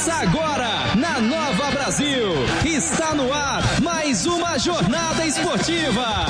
Começa agora na Nova Brasil. Está no ar mais uma jornada esportiva.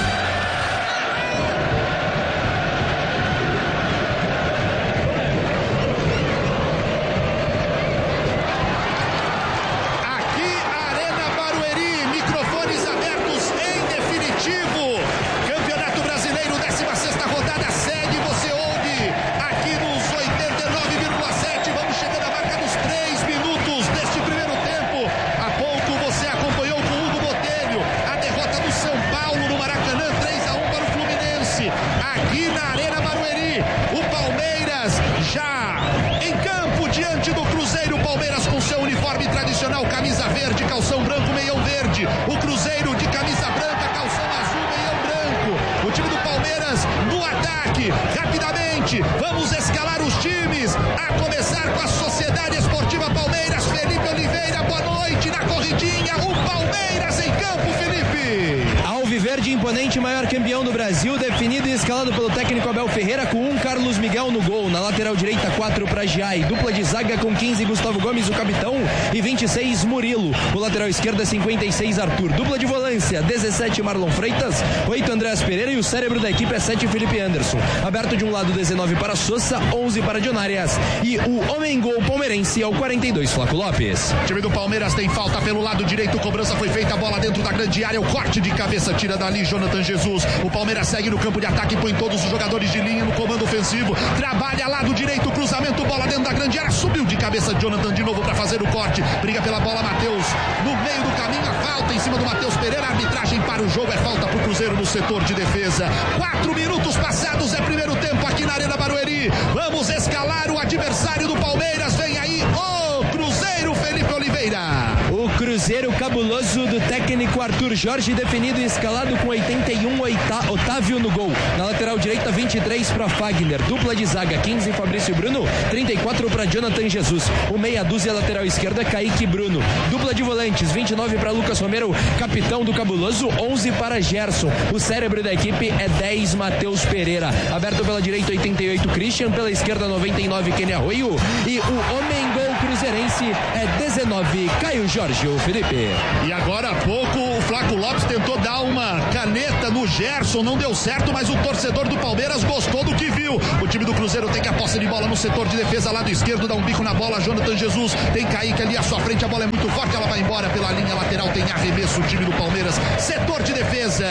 Camisa verde, calção branco, meião verde. O Cruzeiro de camisa branca, calção azul, meião branco. O time do Palmeiras no ataque. Rapidamente, vamos escalar os times. A começar com a Sociedade Esportiva Palmeiras. Felipe Oliveira, boa noite na corridinha. O Palmeiras em campo, Felipe. Alviverde imponente, maior campeão do Brasil, definido e escalado pelo técnico Abel Ferreira, com 1 Carlos Miguel no gol. Na lateral direita, 4 para Giai. Dupla de zaga com 15 Gustavo Gomes, o capitão, e 26 Murilo. O lateral esquerdo é 56 Arthur. Dupla de volância, 17 Marlon Freitas, 8 Andréas Pereira, e o cérebro da equipe é 7 Felipe Anderson. Aberto de um lado, 19 para Sousa, 11 para Dionarias, e o homem gol palmeirense é o 42 Flaco Lopes. O time do Palmeiras tem falta pelo lado direito, cobrança foi feita, a bola dentro da grande área, o corte de cabeça tira dali Jonathan Jesus. O Palmeiras segue no campo de ataque, põe todos os jogadores de linha no comando ofensivo, trabalha lado direito, cruzamento, bola dentro da grande área, subiu de cabeça Jonathan de novo para fazer o corte, briga pela bola Matheus, no meio do caminho a falta em cima do Matheus Pereira, a arbitragem para o jogo, é falta pro Cruzeiro no setor de defesa. 4 minutos passados, é primeiro tempo aqui na Arena Barueri. Vamos escalar o adversário do Palmeiras, vem aí o Cruzeiro, Felipe Oliveira. O Cruzeiro cabuloso do técnico Arthur Jorge, definido e escalado com 81 Otávio no gol. Na lateral direita, 23 para Fagner. Dupla de zaga, 15 Fabrício Bruno, 34 para Jonathan Jesus. O meia dúzia lateral esquerda, Kaique Bruno. Dupla de volantes, 29 para Lucas Romero, capitão do cabuloso, 11 para Gerson. O cérebro da equipe é 10 Matheus Pereira. Aberto pela direita, 88 Christian, pela esquerda 99 Kenny Arroio, e o homem gol cruzeirense é 19 Caio Jorge, o Felipe. E agora há pouco o Flaco Lopes tentou dar uma caneta no Gerson, não deu certo, mas o torcedor do Palmeiras gostou do que viu. O time do Cruzeiro tem que a posse de bola no setor de defesa, lado esquerdo, dá um bico na bola, Jonathan Jesus, tem Kaique ali à sua frente, a bola é muito forte, ela vai embora pela linha lateral, tem arremesso o time do Palmeiras, setor de defesa.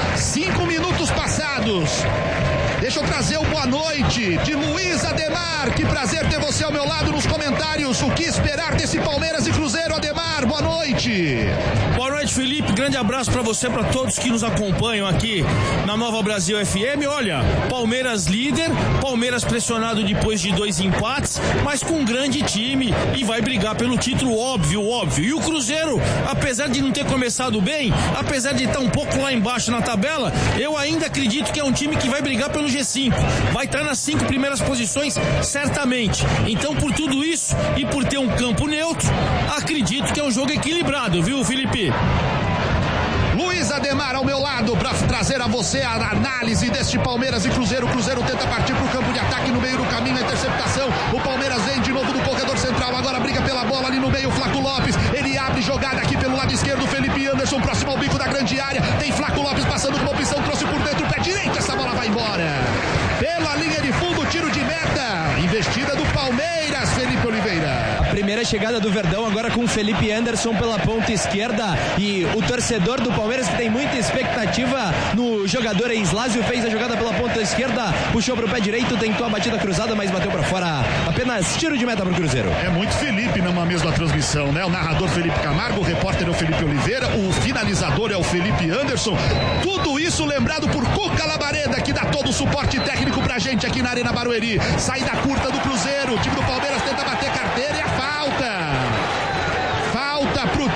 5 minutos passados. Deixa eu trazer o boa noite de Luiz Ademar. Que prazer ter você ao meu lado nos comentários. O que esperar desse Palmeiras e Cruzeiro, Ademar? Boa noite. Boa noite, Felipe. Grande abraço para você, para todos que nos acompanham aqui na Nova Brasil FM. Olha, Palmeiras líder, Palmeiras pressionado depois de 2 empates, mas com um grande time e vai brigar pelo título, óbvio. E o Cruzeiro, apesar de não ter começado bem, apesar de estar um pouco lá embaixo na tabela, eu ainda acredito que é um time que vai brigar pelo G5, vai estar nas 5 primeiras posições certamente. Então, por tudo isso e por ter um campo neutro, acredito que é um jogo equilibrado, viu, Felipe? Luiz Ademar ao meu lado para trazer a você a análise deste Palmeiras e Cruzeiro. O Cruzeiro tenta partir para o campo de ataque, no meio do caminho a interceptação. O Palmeiras vem de novo do corredor central, agora briga pela bola ali no meio, Flaco Lopes, ele abre jogada aqui pelo lado esquerdo, Felipe Anderson próximo ao bico da grande área, tem Flaco Lopes passando com uma opção, trouxe por dentro, pé direito, essa bola vai embora pela linha de fundo, tiro de meta, investida do Palmeiras, Felipe Oliveira. A primeira chegada do Verdão agora com Felipe Anderson pela ponta esquerda, e o torcedor do Palmeiras, que tem muita expectativa no jogador Eslásio, fez a jogada pela ponta esquerda, puxou pro pé direito, tentou a batida cruzada, mas bateu pra fora. Apenas tiro de meta pro Cruzeiro. É muito Felipe numa mesma transmissão, né? O narrador Felipe Camargo, o repórter é o Felipe Oliveira, o finalizador é o Felipe Anderson. Tudo isso lembrado por Cuca Labareda, que dá todo o suporte técnico pra gente aqui na Arena Barueri. Saída curta do Cruzeiro, o time do Palmeiras tenta bater carteira e a falta pro time do Palmeiras.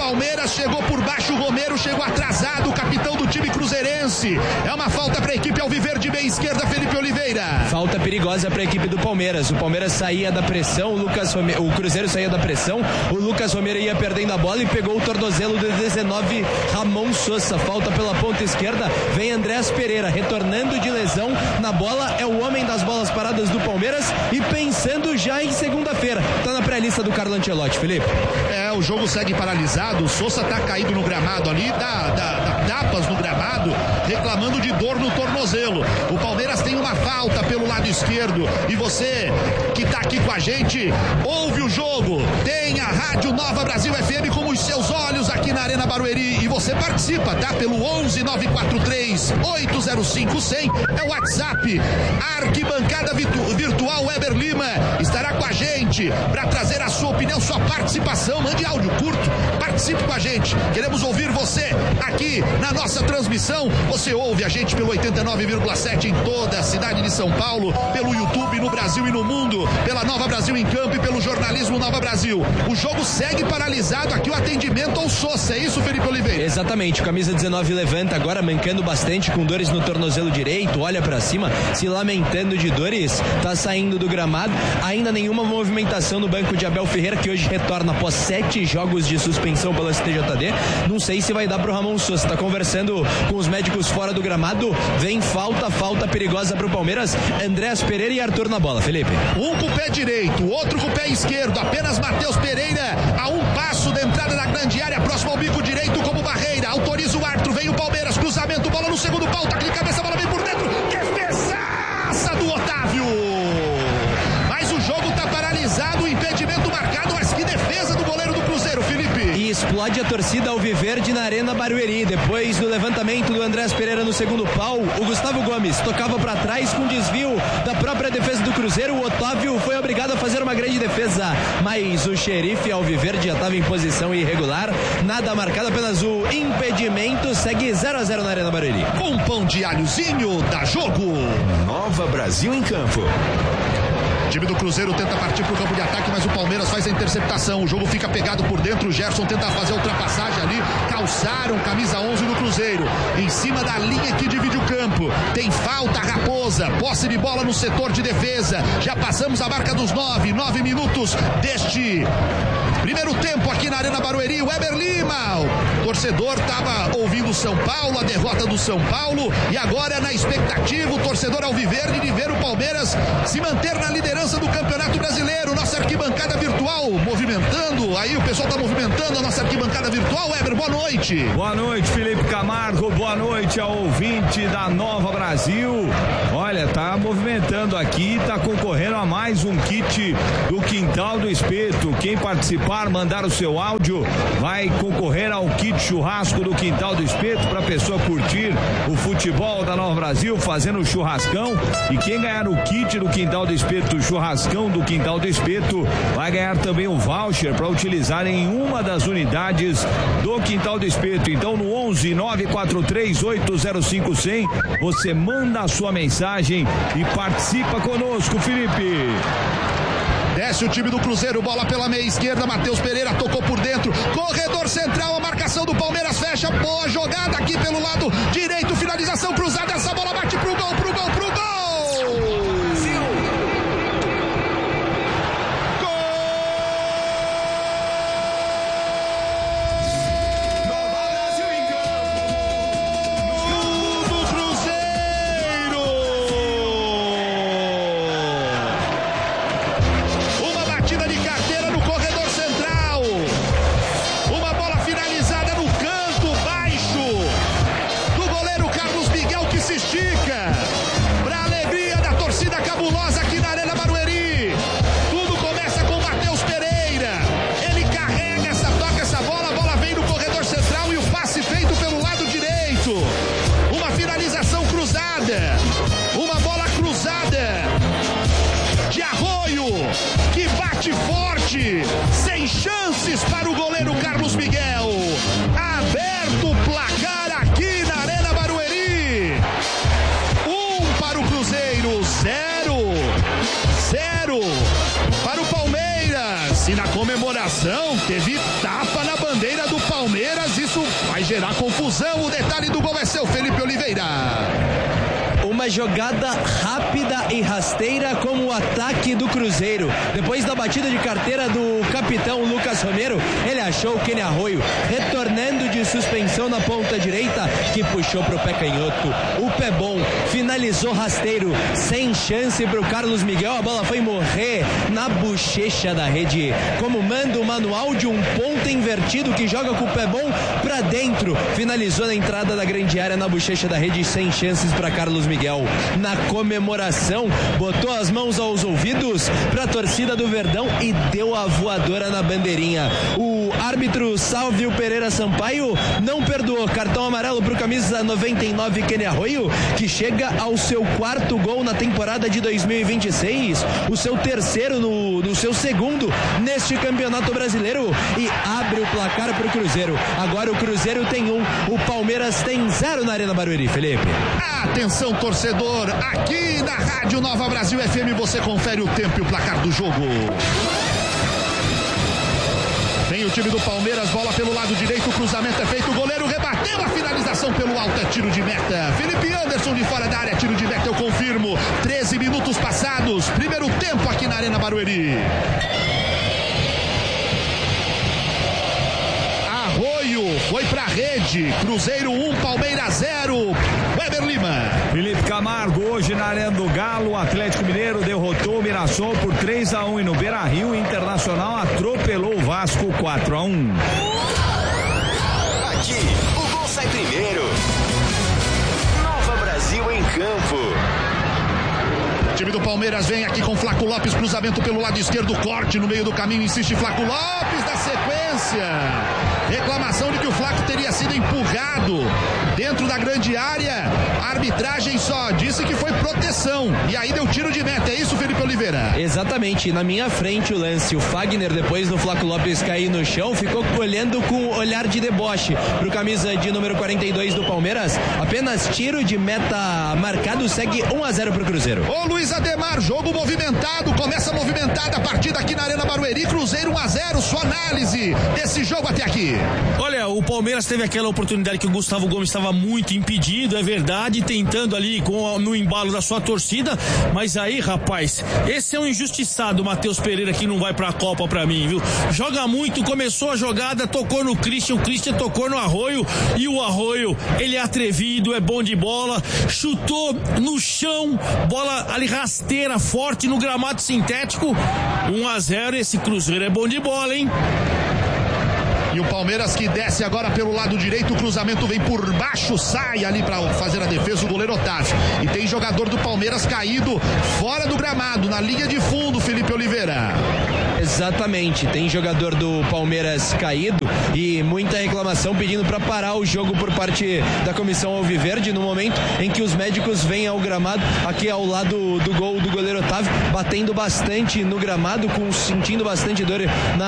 Palmeiras, chegou por baixo, o Romero chegou atrasado, o capitão do time cruzeirense. É uma falta para a equipe alviverde, meia esquerda, Felipe Oliveira. Falta perigosa para a equipe do Palmeiras. O Palmeiras saía da pressão, o Cruzeiro saía da pressão, o Lucas Romero ia perdendo a bola e pegou o tornozelo do 19, Ramon Sosa. Falta pela ponta esquerda, vem Andrés Pereira, retornando de lesão na bola, é o homem das bolas paradas do Palmeiras e pensando já em segunda-feira. Tá na pré-lista do Carlo Ancelotti, Felipe. O jogo segue paralisado, o Sosa tá caído no gramado ali, dá tapas no gramado, reclamando de dor no tornozelo. O Palmeiras tem uma falta pelo lado esquerdo e você que tá aqui com a gente, ouve o jogo, tem a Rádio Nova Brasil FM como os seus olhos aqui na Arena Barueri e você participa, tá? Pelo 11 943 805 100, é o WhatsApp. A arquibancada virtual Weber Lima estará com a gente para trazer a sua opinião, sua participação. Mande áudio curto, participe com a gente, queremos ouvir você aqui na nossa transmissão. Você ouve a gente pelo 89,7 em toda a cidade de São Paulo, pelo YouTube no Brasil e no mundo, pela Nova Brasil em Campo e pelo jornalismo Nova Brasil. O jogo segue paralisado aqui, o atendimento ao Sosa, é isso, Felipe Oliveira? Exatamente, o camisa 19 levanta agora, mancando bastante, com dores no tornozelo direito, olha pra cima, se lamentando de dores, tá saindo do gramado. Ainda nenhuma movimentação no banco de Abel Ferreira, que hoje retorna após 7 jogos de suspensão pela STJD. Não sei se vai dar pro Ramon Sosa, tá conversando com os médicos fora do gramado. Vem falta perigosa pro Palmeiras. Andrés Pereira e Arthur na bola, Felipe. Um com o pé direito, outro com o pé esquerdo, apenas Matheus Pereira a um passo da entrada da grande área, próximo ao bico direito como barreira, autoriza o árbitro, vem o Palmeiras, cruzamento, bola no segundo pau, taca de cabeça, bola vem por dentro, defesaça do Otávio, mas o jogo tá paralisado, o impedimento marcado, mas que defesa do goleiro do Cruzeiro, Felipe. E explode a torcida alviverde na Arena Barueri, depois do levantamento do Andrés Pereira no segundo pau, o Gustavo Gomes tocava para trás com desvio da própria defesa do Cruzeiro, o Otávio foi obrigado a fazer uma grande defesa, mas o xerife alviverde já estava em posição irregular, nada marcado, apenas o impedimento, segue 0-0 na Arena Barueri. Com pão de alhozinho, dá jogo. Nova Brasil em Campo. O time do Cruzeiro tenta partir para o campo de ataque, mas o Palmeiras faz a interceptação. O jogo fica pegado por dentro. O Gerson tenta fazer a ultrapassagem ali. Calçaram camisa 11 do Cruzeiro. Em cima da linha que divide o campo. Tem falta, Raposa. Posse de bola no setor de defesa. Já passamos a marca dos 9 minutos deste primeiro tempo aqui na Arena Barueri. Weber Lima. O torcedor estava ouvindo o São Paulo, a derrota do São Paulo. E agora na expectativa, o torcedor alviverde de ver o Palmeiras se manter na liderança do Campeonato Brasileiro. Nossa arquibancada virtual movimentando, aí o pessoal está movimentando a nossa arquibancada virtual. Weber, boa noite. Boa noite, Felipe Camargo, boa noite ao ouvinte da Nova Brasil. Olha, tá movimentando aqui, tá concorrendo a mais um kit do Quintal do Espeto. Quem participar, mandar o seu áudio, vai concorrer ao kit churrasco do Quintal do Espeto para a pessoa curtir o futebol da Nova Brasil fazendo o churrascão. E quem ganhar o kit do Quintal do Espeto, churrascão do Quintal do Espeto, vai ganhar também um voucher para utilizar em uma das unidades do Quintal do Espeto. Então no 11 943 805 100 você manda a sua mensagem e participa conosco, Felipe. Desce o time do Cruzeiro, bola pela meia esquerda, Matheus Pereira tocou por dentro, corredor central, a marcação do Palmeiras fecha, boa jogada aqui pelo lado direito, finalização cruzada, essa bola bate pro gol. Sem chances para o goleiro Carlos Miguel. Aberto o placar aqui na Arena Barueri. 1 para o Cruzeiro, 0 para o Palmeiras. Se na comemoração teve tapa na bandeira do Palmeiras, isso vai gerar confusão. O detalhe do gol é seu, Felipe Oliveira. Uma jogada rápida e rasteira como o ataque do Cruzeiro. Depois da batida de carteira do capitão Lucas Romero, ele achou o Kenny Arroio retornando de suspensão na ponta direita, que puxou pro pé canhoto. O pé bom finalizou rasteiro, sem chance pro Carlos Miguel. A bola foi morrer na bochecha da rede, como manda o manual de um ponta invertido que joga com o pé bom pra dentro. Finalizou na entrada da grande área, na bochecha da rede, sem chances para Carlos Miguel. Na comemoração, botou as mãos aos ouvidos pra torcida do Verdão e deu a voadora na bandeirinha. O árbitro Sálvio Pereira Sampaio não perdoou. Cartão amarelo pro camisa 99 Kenny Arroio, que chega ao seu 4º gol na temporada de 2026, o seu terceiro no seu segundo neste Campeonato Brasileiro, e abre o placar pro Cruzeiro. Agora o Cruzeiro tem 1, o Palmeiras tem 0 na Arena Barueri, Felipe. Atenção, torcedor, aqui na Rádio Nova Brasil FM você confere o tempo e o placar do jogo. Tem o time do Palmeiras, bola pelo lado direito, o cruzamento é feito, o goleiro rebateu, a finalização pelo alto, é tiro de meta. Felipe Anderson de fora da área, tiro de meta, eu confirmo. 13 minutos passados, primeiro tempo aqui na Arena Barueri. Arroio foi pra rede, Cruzeiro 1, Palmeiras 0. Weber Lima. Felipe Camargo, hoje na Arena do Galo, o Atlético Mineiro derrotou o Mirassol por 3-1 e no Beira-Rio, o Internacional atropelou o Vasco 4-1. Aqui, o gol sai primeiro. Nova Brasil em campo. O time do Palmeiras vem aqui com Flaco Lopes, cruzamento pelo lado esquerdo, corte no meio do caminho, insiste Flaco Lopes da sequência. Reclamação de que o Flaco teria sido empurrado dentro da grande área. A arbitragem só disse que foi proteção. E aí deu tiro de meta, é isso, Felipe Oliveira? Exatamente, na minha frente o lance. O Fagner, depois do Flaco Lopes cair no chão, ficou olhando com olhar de deboche pro camisa de número 42 do Palmeiras. Apenas tiro de meta marcado, segue 1-0 pro Cruzeiro. Ô Luiz Ademar, jogo movimentado, começa movimentada a partida aqui na Arena Barueri, Cruzeiro 1-0, sua análise desse jogo até aqui. Olha, o Palmeiras teve aquela oportunidade que o Gustavo Gomes estava muito impedido, é verdade, tentando ali no embalo da sua torcida, mas aí, rapaz, esse é um injustiçado, Matheus Pereira, que não vai pra Copa pra mim, viu? Joga muito, começou a jogada, tocou no Christian, o Christian tocou no Arroio, e o Arroio, ele é atrevido, é bom de bola, chutou no chão, bola ali rasteira, forte no gramado sintético, 1-0, esse Cruzeiro é bom de bola, hein? E o Palmeiras que desce agora pelo lado direito, o cruzamento vem por baixo, sai ali para fazer a defesa o goleiro Otávio. E tem jogador do Palmeiras caído fora do gramado, na linha de fundo, Felipe Oliveira. Exatamente, tem jogador do Palmeiras caído e muita reclamação pedindo para parar o jogo por parte da comissão alviverde no momento em que os médicos vêm ao gramado, aqui ao lado do gol do goleiro Otávio, batendo bastante no gramado, sentindo bastante dor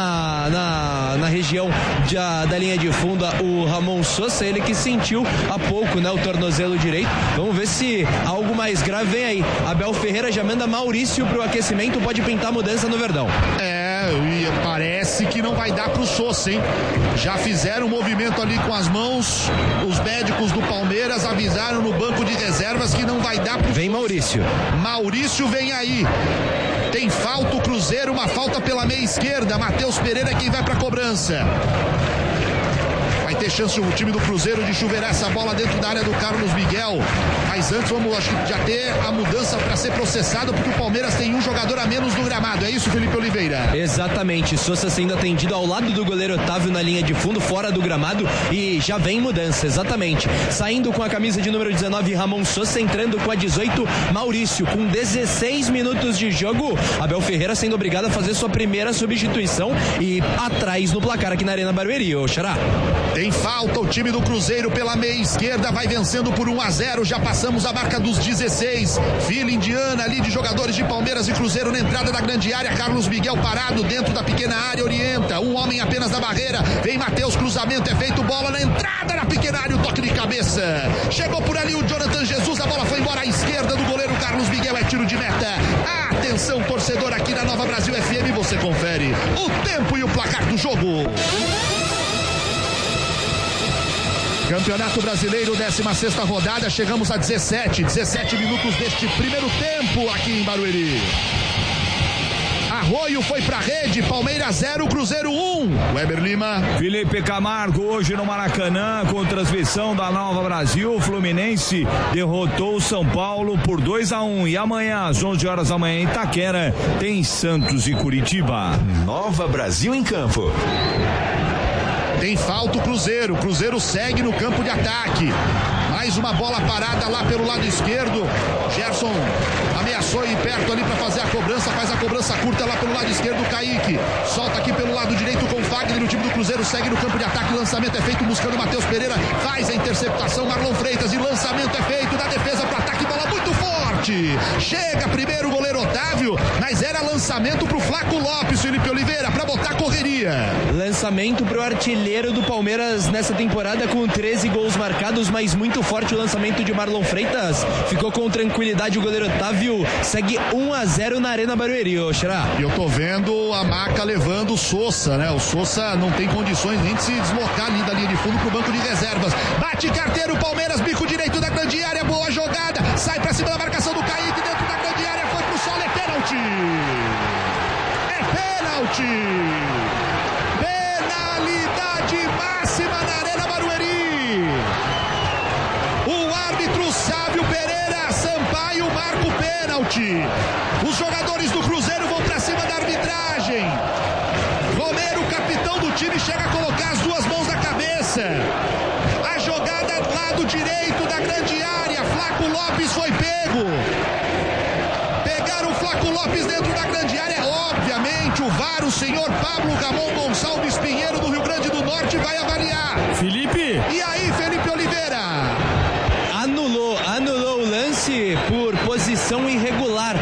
na região da linha de fundo, o Ramon Sosa, ele que sentiu há pouco, né, o tornozelo direito. Vamos ver se algo mais grave vem aí. Abel Ferreira já manda Maurício pro aquecimento, pode pintar mudança no Verdão. E parece que não vai dar pro Sosa, hein? Já fizeram um movimento ali com as mãos, os médicos do Palmeiras avisaram no banco de reservas que não vai dar pro Vem Maurício. Maurício vem aí. Tem falta o Cruzeiro, uma falta pela meia esquerda. Matheus Pereira é quem vai pra cobrança. Vai ter chance o time do Cruzeiro de chuveirar essa bola dentro da área do Carlos Miguel. Mas antes vamos, acho que já ter a mudança para ser processada, porque o Palmeiras tem um jogador a menos no gramado. É isso, Felipe Oliveira? Exatamente. Sosa sendo atendido ao lado do goleiro Otávio na linha de fundo, fora do gramado, e já vem mudança, exatamente. Saindo com a camisa de número 19, Ramon Sosa, entrando com a 18, Maurício. Com 16 minutos de jogo, Abel Ferreira sendo obrigado a fazer sua primeira substituição e atrás no placar aqui na Arena Barueri, ô Xará. Tem falta o time do Cruzeiro pela meia esquerda, vai vencendo por 1-0, já passamos a marca dos 16. Fila indiana ali de jogadores de Palmeiras e Cruzeiro na entrada da grande área. Carlos Miguel parado dentro da pequena área, orienta, um homem apenas na barreira, vem Matheus, cruzamento é feito, bola na entrada da pequena área, o toque de cabeça. Chegou por ali o Jonathan Jesus, a bola foi embora à esquerda do goleiro Carlos Miguel, é tiro de meta. Atenção, torcedor, aqui na Nova Brasil FM, você confere o tempo e o placar do jogo. Campeonato Brasileiro, 16ª rodada, chegamos a 17 minutos deste primeiro tempo aqui em Barueri. Arroio foi pra rede, Palmeiras 0, Cruzeiro 1. Weber Lima. Felipe Camargo, hoje no Maracanã, com transmissão da Nova Brasil, Fluminense derrotou o São Paulo por 2-1. E amanhã, às 11 horas da manhã, em Itaquera, tem Santos e Curitiba. Nova Brasil em campo. Tem falta o Cruzeiro. Cruzeiro segue no campo de ataque. Mais uma bola parada lá pelo lado esquerdo. Gerson ameaçou ir perto ali para fazer a cobrança. Faz a cobrança curta lá pelo lado esquerdo. Kaique solta aqui pelo lado direito com Fagner. O time do Cruzeiro segue no campo de ataque. Lançamento é feito buscando o Matheus Pereira. Faz a interceptação. Marlon Freitas. E lançamento é feito da defesa para ataque. Bola muito forte. Chega primeiro o goleiro Otávio. Mas era lançamento pro Flaco Lopes, Felipe Oliveira, para botar correria. Lançamento pro artilheiro do Palmeiras nessa temporada, com 13 gols marcados, mas muito forte o lançamento de Marlon Freitas. Ficou com tranquilidade o goleiro Otávio. Segue 1-0 na Arena Barueri, ô Xará. E eu tô vendo a Maca levando o Sousa, né? O Sousa não tem condições nem de se deslocar ali da linha de fundo pro banco de reservas. Bate carteiro, Palmeiras, bico direito da grande área, boa jogada. Sai pra cima da marcação do Kaique, dentro da grande área, foi pro solo, é pênalti. É pênalti. Máxima na Arena Barueri. O árbitro Sávio Pereira Sampaio marca o pênalti. Os jogadores do Cruzeiro vão pra cima da arbitragem. Romero, capitão do time, chega a colocar as duas mãos na cabeça. A jogada lado direito da grande área. Flaco Lopes foi pego. Pegaram o Flaco Lopes dentro da grande área. Obviamente o VAR, o senhor Pablo Ramon Gonçalves Pinheiro do Rio Grande do Norte vai avaliar. Felipe. E aí, Felipe Oliveira? Anulou o lance por posição irregular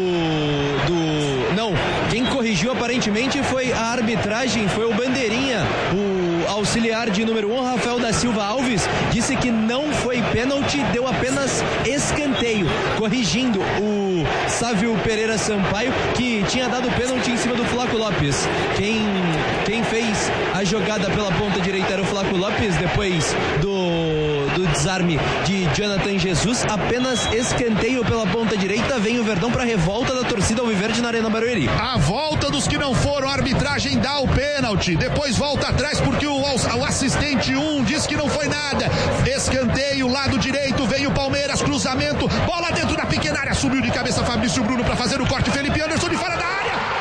Não, quem corrigiu aparentemente foi a arbitragem, foi o Bandeirinha, o auxiliar de número 1, Rafael da Silva Alves, disse que não foi pênalti, deu apenas escanteio, corrigindo o Sávio Pereira Sampaio, que tinha dado pênalti em cima do Flaco Lopes. Quem fez a jogada pela ponta direita era o Flaco Lopes, depois do desarme de Jonathan Jesus. Apenas escanteio pela ponta direita. Vem o Verdão para revolta da torcida alviverde na Arena Barueri. A volta dos que não foram, a arbitragem dá o pênalti, depois volta atrás porque o assistente 1 diz que não foi nada. Escanteio, lado direito, vem o Palmeiras, cruzamento, bola dentro da pequena área, subiu de cabeça Fabrício Bruno para fazer o corte, Felipe Anderson de fora da área.